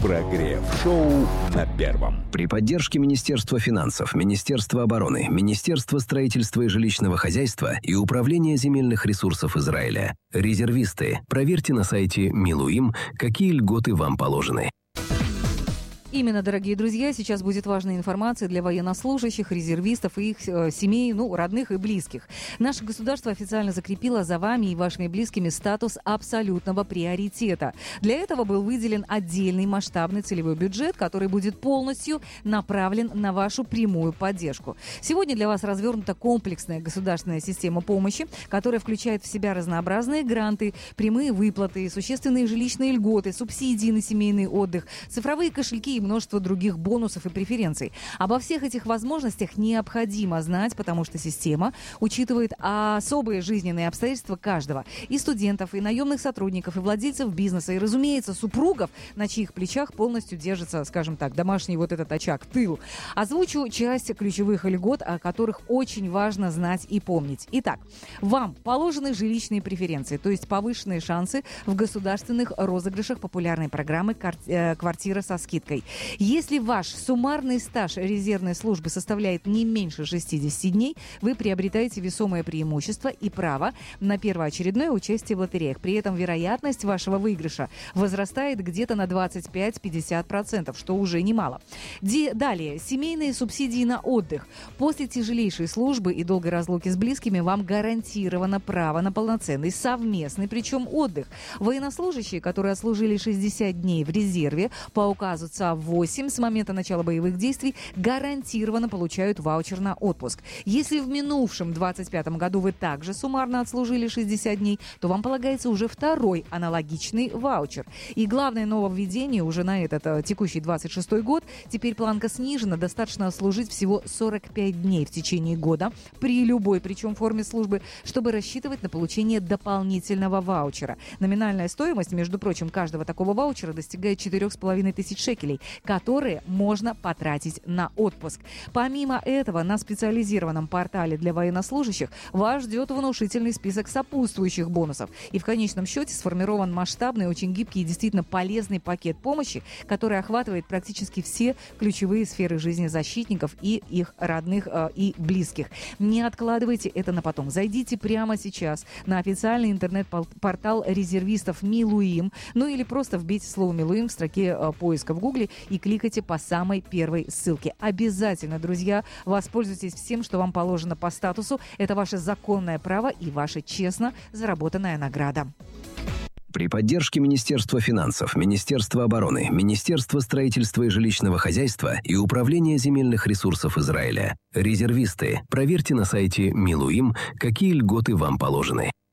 Прогрев-шоу на Первом. При поддержке Министерства финансов, Министерства обороны, Министерства строительства и жилищного хозяйства и Управления земельных ресурсов Израиля. Резервисты. Проверьте на сайте Милуим, какие льготы вам положены. Именно, дорогие друзья, сейчас будет важная информация для военнослужащих, резервистов и их семей, родных и близких. Наше государство официально закрепило за вами и вашими близкими статус абсолютного приоритета. Для этого был выделен отдельный масштабный целевой бюджет, который будет полностью направлен на вашу прямую поддержку. Сегодня для вас развернута комплексная государственная система помощи, которая включает в себя разнообразные гранты, прямые выплаты, существенные жилищные льготы, субсидии на семейный отдых, цифровые кошельки и множество других бонусов и преференций. Обо всех этих возможностях необходимо знать, потому что система учитывает особые жизненные обстоятельства каждого. И студентов, и наемных сотрудников, и владельцев бизнеса, и, разумеется, супругов, на чьих плечах полностью держится, скажем так, домашний этот очаг, тыл. Озвучу часть ключевых льгот, о которых очень важно знать и помнить. Итак, вам положены жилищные преференции, то есть повышенные шансы в государственных розыгрышах популярной программы «Квартира со скидкой». Если ваш суммарный стаж резервной службы составляет не меньше 60 дней, вы приобретаете весомое преимущество и право на первоочередное участие в лотереях. При этом вероятность вашего выигрыша возрастает где-то на 25-50%, что уже немало. Далее, семейные субсидии на отдых. После тяжелейшей службы и долгой разлуки с близкими вам гарантировано право на полноценный совместный, причем отдых. Военнослужащие, которые отслужили 60 дней в резерве по указу ЦА 8 с момента начала боевых действий, гарантированно получают ваучер на отпуск. Если в минувшем 2025 году вы также суммарно отслужили 60 дней, то вам полагается уже второй аналогичный ваучер. И главное нововведение уже на этот текущий 26 год, теперь планка снижена, достаточно отслужить всего 45 дней в течение года при любой, причем форме службы, чтобы рассчитывать на получение дополнительного ваучера. Номинальная стоимость, между прочим, каждого такого ваучера достигает 4500 шекелей, которые можно потратить на отпуск. Помимо этого, на специализированном портале для военнослужащих вас ждет внушительный список сопутствующих бонусов. И в конечном счете сформирован масштабный, очень гибкий и действительно полезный пакет помощи, который охватывает практически все ключевые сферы жизни защитников и их родных и близких. Не откладывайте это на потом. Зайдите прямо сейчас на официальный интернет-портал резервистов Милуим, или просто вбейте слово Милуим в строке поиска в Гугле и кликайте по самой первой ссылке. Обязательно, друзья, воспользуйтесь всем, что вам положено по статусу. Это ваше законное право и ваша честно заработанная награда. При поддержке Министерства финансов, Министерства обороны, Министерства строительства и жилищного хозяйства и Управления земельных ресурсов Израиля. Резервисты. Проверьте на сайте Милуим, какие льготы вам положены.